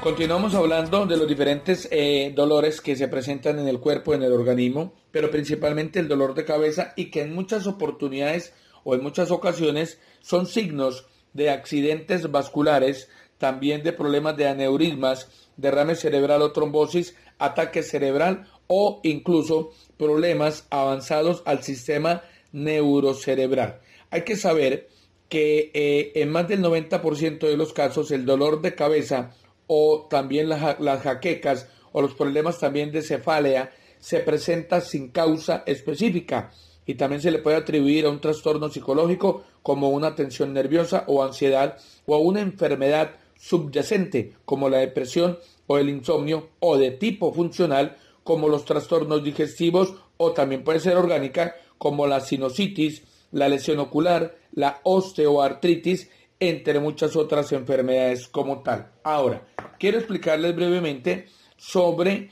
Continuamos hablando de los diferentes dolores que se presentan en el cuerpo, en el organismo, pero principalmente el dolor de cabeza y que en muchas oportunidades o en muchas ocasiones son signos de accidentes vasculares, también de problemas de aneurismas, derrame cerebral o trombosis, ataque cerebral o incluso problemas avanzados al sistema neurocerebral. Hay que saber que en más del 90% de los casos el dolor de cabeza o también las jaquecas o los problemas también de cefalea se presenta sin causa específica y también se le puede atribuir a un trastorno psicológico como una tensión nerviosa o ansiedad o a una enfermedad subyacente como la depresión o el insomnio o de tipo funcional como los trastornos digestivos o también puede ser orgánica como la sinusitis, la lesión ocular, la osteoartritis, entre muchas otras enfermedades como tal. Ahora, quiero explicarles brevemente sobre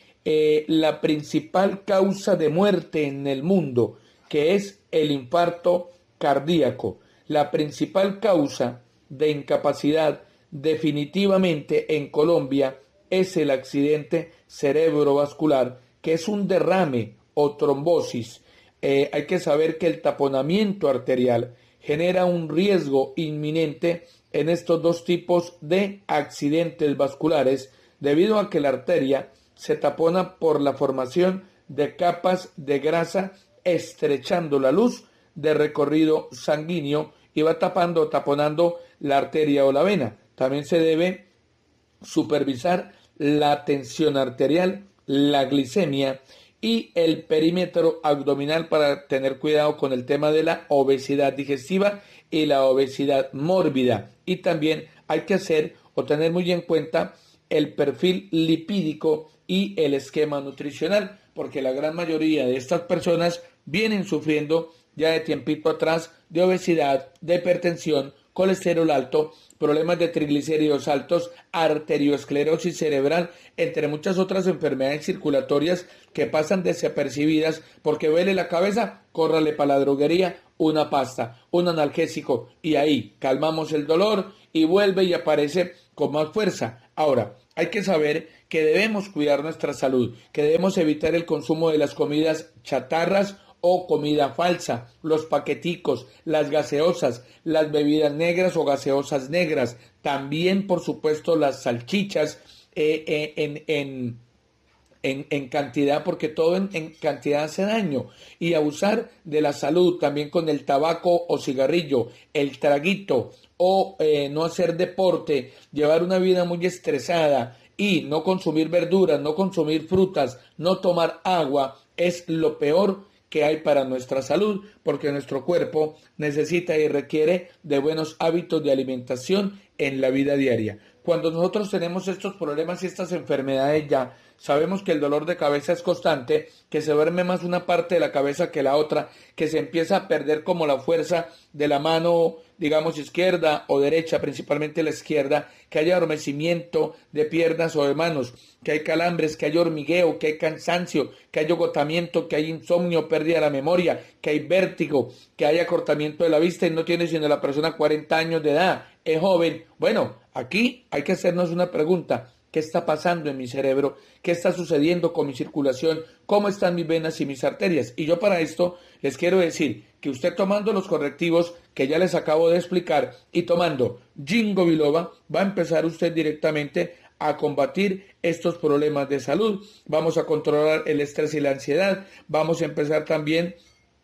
la principal causa de muerte en el mundo, que es el infarto cardíaco. La principal causa de incapacidad definitivamente en Colombia es el accidente cerebrovascular, que es un derrame o trombosis. Hay que saber que el taponamiento arterial genera un riesgo inminente en estos dos tipos de accidentes vasculares debido a que la arteria se tapona por la formación de capas de grasa estrechando la luz de recorrido sanguíneo y va taponando la arteria o la vena. También se debe supervisar la tensión arterial, la glicemia y el perímetro abdominal para tener cuidado con el tema de la obesidad digestiva y la obesidad mórbida. Y también hay que hacer o tener muy en cuenta el perfil lipídico y el esquema nutricional, porque la gran mayoría de estas personas vienen sufriendo ya de tiempito atrás de obesidad, de hipertensión, colesterol alto, problemas de triglicéridos altos, arteriosclerosis cerebral, entre muchas otras enfermedades circulatorias que pasan desapercibidas porque duele la cabeza, córrale para la droguería, una pasta, un analgésico y ahí calmamos el dolor y vuelve y aparece con más fuerza. Ahora, hay que saber que debemos cuidar nuestra salud, que debemos evitar el consumo de las comidas chatarras o comida falsa, los paqueticos, las gaseosas, las bebidas negras o gaseosas negras, también por supuesto las salchichas en cantidad, porque todo en cantidad hace daño, y abusar de la salud también con el tabaco o cigarrillo, el traguito o no hacer deporte, llevar una vida muy estresada y no consumir verduras, no consumir frutas, no tomar agua, es lo peor que hay para nuestra salud, porque nuestro cuerpo necesita y requiere de buenos hábitos de alimentación en la vida diaria. Cuando nosotros tenemos estos problemas y estas enfermedades ya, sabemos que el dolor de cabeza es constante, que se duerme más una parte de la cabeza que la otra, que se empieza a perder como la fuerza de la mano, digamos, izquierda o derecha, principalmente la izquierda, que haya adormecimiento de piernas o de manos, que hay calambres, que hay hormigueo, que hay cansancio, que hay agotamiento, que hay insomnio, pérdida de la memoria, que hay vértigo, que hay acortamiento de la vista y no tiene sino la persona 40 años de edad, es joven. Bueno, aquí hay que hacernos una pregunta. ¿Qué está pasando en mi cerebro? ¿Qué está sucediendo con mi circulación? ¿Cómo están mis venas y mis arterias? Y yo para esto les quiero decir que usted tomando los correctivos que ya les acabo de explicar y tomando Ginkgo biloba va a empezar usted directamente a combatir estos problemas de salud. Vamos a controlar el estrés y la ansiedad. Vamos a empezar también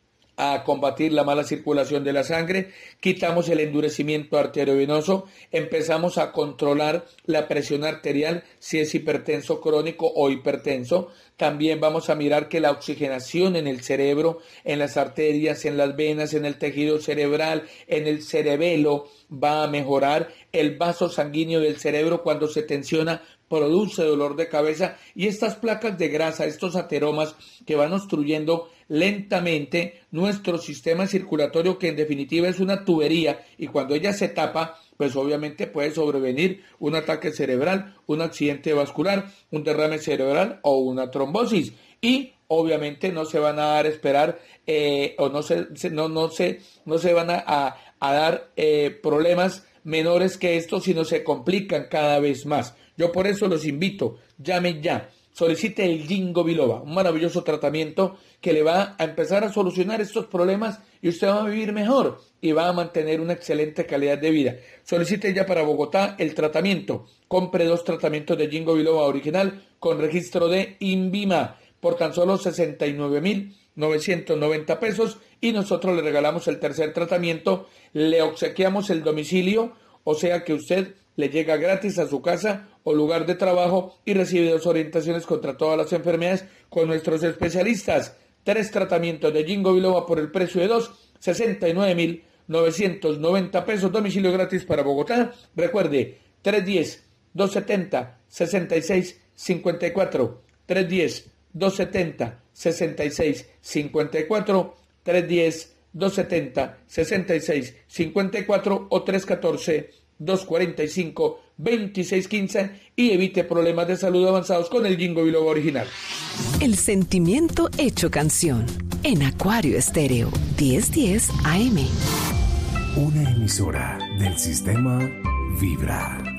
a combatir la mala circulación de la sangre, quitamos el endurecimiento arteriovenoso, empezamos a controlar la presión arterial si es hipertenso crónico o hipertenso. También vamos a mirar que la oxigenación en el cerebro, en las arterias, en las venas, en el tejido cerebral, en el cerebelo va a mejorar. El vaso sanguíneo del cerebro cuando se tensiona produce dolor de cabeza y estas placas de grasa, estos ateromas que van obstruyendo lentamente nuestro sistema circulatorio, que en definitiva es una tubería, y cuando ella se tapa, pues obviamente puede sobrevenir un ataque cerebral, un accidente vascular, un derrame cerebral o una trombosis. Y obviamente no se van a dar a esperar o no se van a dar problemas menores que esto, sino se complican cada vez más. Yo por eso los invito, llame ya, solicite el Ginkgo biloba, un maravilloso tratamiento que le va a empezar a solucionar estos problemas y usted va a vivir mejor y va a mantener una excelente calidad de vida. Solicite ya para Bogotá el tratamiento. Compre 2 tratamientos de Ginkgo biloba original con registro de INVIMA por tan solo 69.990 pesos y nosotros le regalamos el tercer tratamiento, le obsequiamos el domicilio, o sea que usted le llega gratis a su casa o lugar de trabajo y recibe 2 orientaciones contra todas las enfermedades con nuestros especialistas. 3 tratamientos de Ginkgo biloba por el precio de 2, 69.990 pesos, domicilio gratis para Bogotá. Recuerde, 310-270-6654, 310-270-6654, 310-270-6654 o 314-245-2615 y evite problemas de salud avanzados con el Ginkgo biloba original. El sentimiento hecho canción en Acuario Estéreo 1010 AM. Una emisora del sistema Vibra.